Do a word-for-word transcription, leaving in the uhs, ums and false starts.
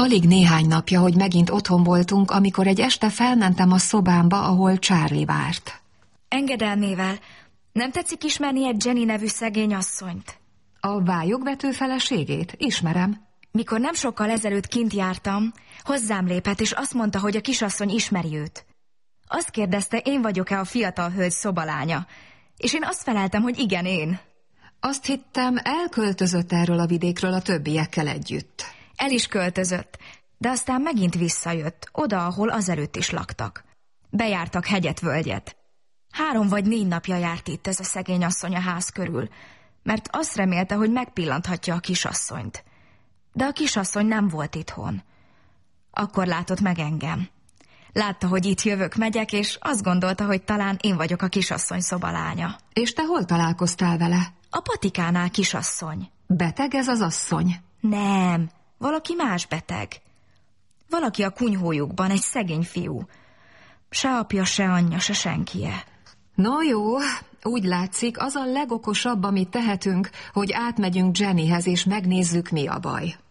alig néhány napja, hogy megint otthon voltunk, amikor egy este felmentem a szobámba, ahol Charlie várt. Engedelmével, nem tetszik ismerni egy Jenny nevű szegény asszonyt? A vályogvető feleségét? Ismerem. Mikor nem sokkal ezelőtt kint jártam, hozzám lépett, és azt mondta, hogy a kisasszony ismeri őt. Azt kérdezte, én vagyok-e a fiatal hölgy szobalánya, és én azt feleltem, hogy igen, én. Azt hittem, elköltözött erről a vidékről a többiekkel együtt. El is költözött, de aztán megint visszajött, oda, ahol azelőtt is laktak. Bejártak hegyet-völgyet. Három vagy négy napja járt itt ez a szegény asszony a ház körül, mert azt remélte, hogy megpillanthatja a kisasszonyt. De a kisasszony nem volt itthon. Akkor látott meg engem. Látta, hogy itt jövök, megyek, és azt gondolta, hogy talán én vagyok a kisasszony szobalánya. És te hol találkoztál vele? A patikánál, kisasszony. Beteg ez az asszony? Nem, valaki más beteg. Valaki a kunyhójukban, egy szegény fiú. Se apja, se anyja, se senkie. No jó, úgy látszik, az a legokosabb, amit tehetünk, hogy átmegyünk Jennyhez, és megnézzük, mi a baj.